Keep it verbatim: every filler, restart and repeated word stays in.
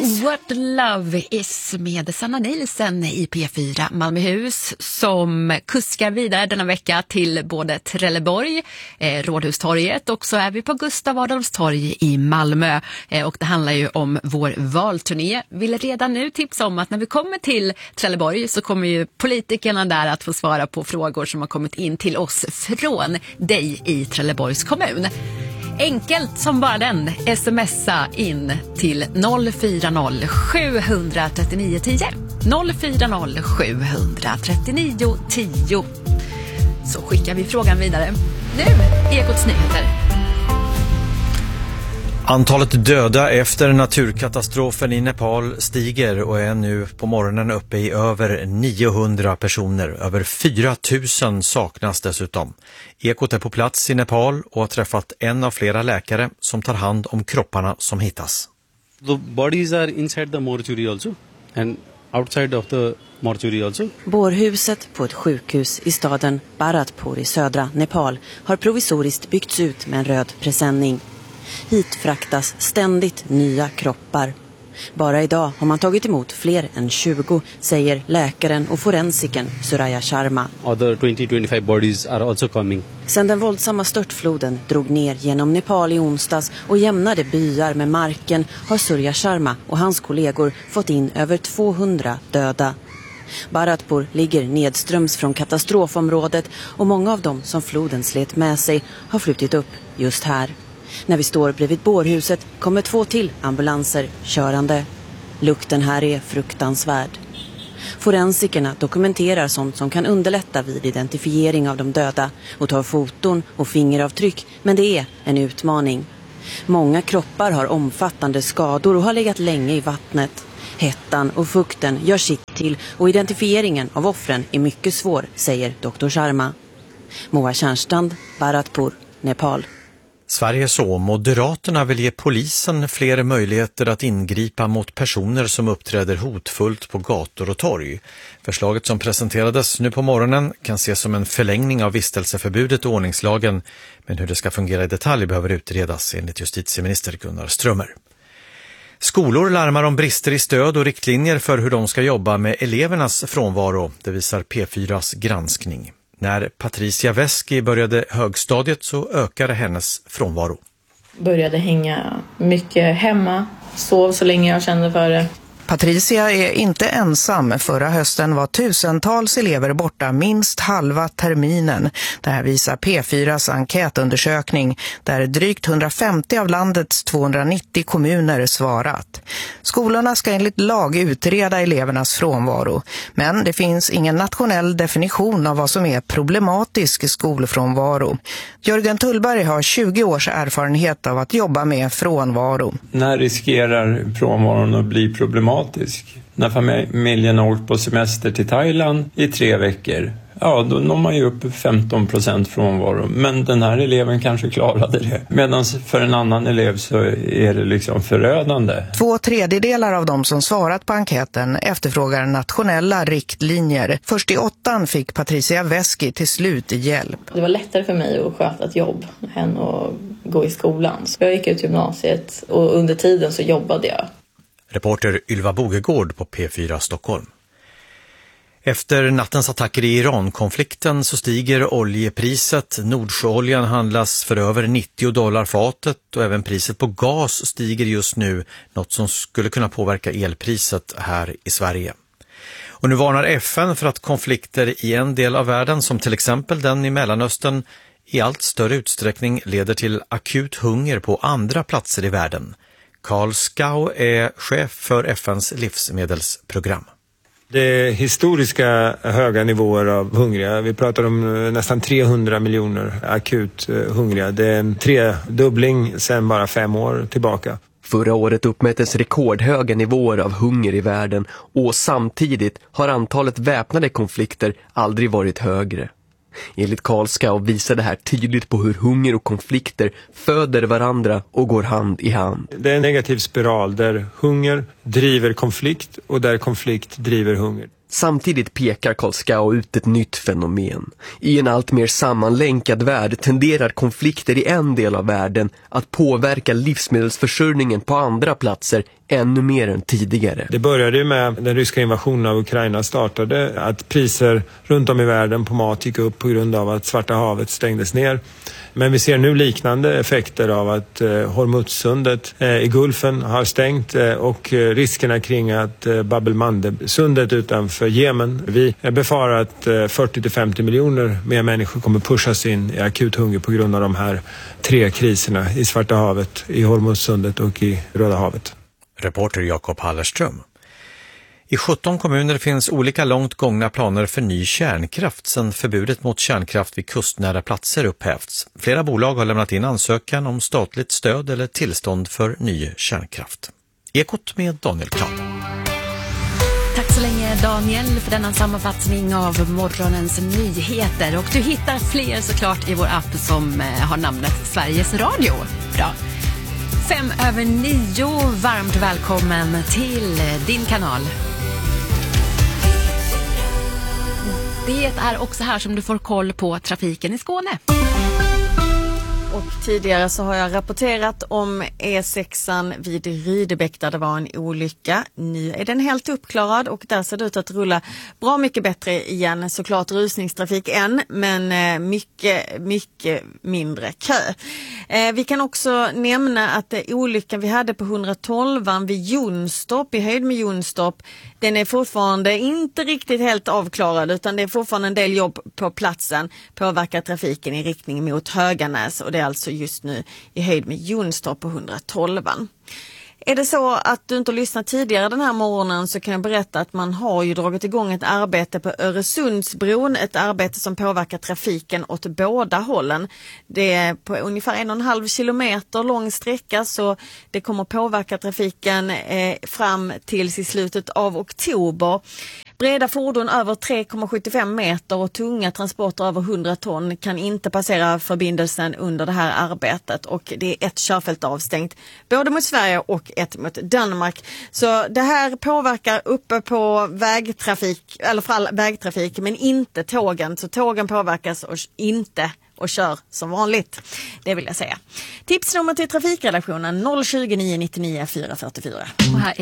What Love Is med Sanna Nielsen i P fyra Malmöhus som kuskar vidare denna vecka till både Trelleborg, eh, Rådhustorget och så är vi på Gustav Adolfs torg i Malmö. Eh, och det handlar ju om vår valturné. Vill redan nu tipsa om att när vi kommer till Trelleborg så kommer ju politikerna där att få svara på frågor som har kommit in till oss från dig i Trelleborgs kommun. Enkelt som bara den, smsa in till noll fyra noll sju tre nio ett zero. noll fyra noll sju tre nio ett zero. Så skickar vi frågan vidare. Nu, Ekots nyheter. Antalet döda efter naturkatastrofen i Nepal stiger och är nu på morgonen uppe i över niohundra personer. Över fyra tusen saknas dessutom. Ekot är på plats i Nepal och har träffat en av flera läkare som tar hand om kropparna som hittas. The bodies are inside the mortuary also and outside of the mortuary also. Bårhuset på ett sjukhus i staden Bharatpur i södra Nepal har provisoriskt byggts ut med en röd presenning. Hit fraktas ständigt nya kroppar. Bara idag har man tagit emot fler än tjugo, säger läkaren och forensiken Surya Sharma. Other twenty to twenty-five bodies are also coming. Sedan den våldsamma störtfloden drog ner genom Nepal i onsdags och jämnade byar med marken har Surya Sharma och hans kollegor fått in över tvåhundra döda. Bharatpur ligger nedströms från katastrofområdet och många av dem som floden slet med sig har flutit upp just här. När vi står bredvid bårhuset kommer två till ambulanser körande. Lukten här är fruktansvärd. Forensikerna dokumenterar sånt som kan underlätta vid identifiering av de döda och tar foton och fingeravtryck, men det är en utmaning. Många kroppar har omfattande skador och har legat länge i vattnet. Hettan och fukten gör sitt till och identifieringen av offren är mycket svår, säger doktor Sharma. Moa Tjärnstrand, Bharatpur, Nepal. Sverige så, Moderaterna vill ge polisen fler möjligheter att ingripa mot personer som uppträder hotfullt på gator och torg. Förslaget som presenterades nu på morgonen kan ses som en förlängning av vistelseförbudet och ordningslagen, men hur det ska fungera i detalj behöver utredas enligt justitieminister Gunnar Strömmer. Skolor larmar om brister i stöd och riktlinjer för hur de ska jobba med elevernas frånvaro, det visar P fyras granskning. När Patricia Veski började högstadiet så ökade hennes frånvaro. Började hänga mycket hemma, sov så länge jag kände för det. Patricia är inte ensam. Förra hösten var tusentals elever borta minst halva terminen. Det här visar P fyras enkätundersökning där drygt hundrafemtio av landets tvåhundranittio kommuner svarat. Skolorna ska enligt lag utreda elevernas frånvaro. Men det finns ingen nationell definition av vad som är problematisk skolfrånvaro. Jörgen Tullberg har tjugo års erfarenhet av att jobba med frånvaro. När riskerar frånvaron att bli problematisk? När familjen har åkt på semester till Thailand i tre veckor, ja då når man ju upp femton procent frånvaro. Men den här eleven kanske klarade det. Medan för en annan elev så är det liksom förödande. Två tredjedelar av de som svarat på enkäten efterfrågar nationella riktlinjer. Först i åttan fick Patricia Veski till slut hjälp. Det var lättare för mig att sköta ett jobb än att gå i skolan. Så jag gick ut gymnasiet och under tiden så jobbade jag. Reporter Ylva Bogegård på P fyra Stockholm. Efter nattens attacker i Iran-konflikten så stiger oljepriset. Nordsjöoljan handlas för över nittio dollar fatet och även priset på gas stiger just nu, något som skulle kunna påverka elpriset här i Sverige. Och nu varnar F N för att konflikter i en del av världen, som till exempel den i Mellanöstern, i allt större utsträckning leder till akut hunger på andra platser i världen. Carl Skau är chef för F N:s livsmedelsprogram. Det är historiska höga nivåer av hungriga. Vi pratar om nästan trehundra miljoner akut hungriga. Det är en tredubbling sedan bara fem år tillbaka. Förra året uppmättes rekordhöga nivåer av hunger i världen och samtidigt har antalet väpnade konflikter aldrig varit högre. Enligt Carl Skau visar det här tydligt på hur hunger och konflikter föder varandra och går hand i hand. Det är en negativ spiral där hunger driver konflikt och där konflikt driver hunger. Samtidigt pekar Carl Skau ut ett nytt fenomen. I en allt mer sammanlänkad värld tenderar konflikter i en del av världen att påverka livsmedelsförsörjningen på andra platser ännu mer än tidigare. Det började ju med den ryska invasionen av Ukraina startade, att priser runt om i världen på mat gick upp på grund av att Svarta havet stängdes ner. Men vi ser nu liknande effekter av att eh, Hormuzsundet eh, i Gulfen har stängt eh, och eh, riskerna kring att eh, Bab el-Mandeb-sundet utanför Jemen. Vi eh, befarar att eh, fyrtio till femtio miljoner mer människor kommer pushas in i akut hunger på grund av de här tre kriserna i Svarta havet, i Hormuzsundet och i Röda havet. Reporter Jakob Hallerström. I sjutton kommuner finns olika långt gångna planer för ny kärnkraft sedan förbudet mot kärnkraft vid kustnära platser upphävts. Flera bolag har lämnat in ansökan om statligt stöd eller tillstånd för ny kärnkraft. Ekot med Daniel Klan. Tack så länge Daniel för denna sammanfattning av morgonens nyheter. Och du hittar fler såklart i vår app som har namnet Sveriges Radio. Bra. Fem över nio, varmt välkommen till din kanal. Det är också här som du får koll på trafiken i Skåne. Och tidigare så har jag rapporterat om E sexan vid Rydebäck där det var en olycka. Nu är den helt uppklarad och där ser det ut att rulla bra mycket bättre igen. Såklart rusningstrafik än, men mycket, mycket mindre kö. Eh, vi kan också nämna att det olyckan vi hade på hundratolvan vid Jonstorp, i höjd med Jonstorp, den är fortfarande inte riktigt helt avklarad utan det är fortfarande en del jobb på platsen, påverkar trafiken i riktning mot Höganäs och det är alltså just nu i höjd med Jonstorp på hundratolvan. Är det så att du inte har lyssnat tidigare den här morgonen så kan jag berätta att man har ju dragit igång ett arbete på Öresundsbron, ett arbete som påverkar trafiken åt båda hållen. Det är på ungefär en och en halv kilometer lång sträcka så det kommer påverka trafiken eh, fram tills i slutet av oktober. Breda fordon över tre komma sjuttiofem meter och tunga transporter över hundra ton kan inte passera förbindelsen under det här arbetet och det är ett körfält avstängt både mot Sverige och ett mot Danmark. Så det här påverkar uppe på vägtrafik, eller för all vägtrafik men inte tågen. Så tågen påverkas och inte och kör som vanligt. Det vill jag säga. Tipsnummer till trafikredaktionen noll tjugo nio nittionio fyra fyrtiofyra. Och här är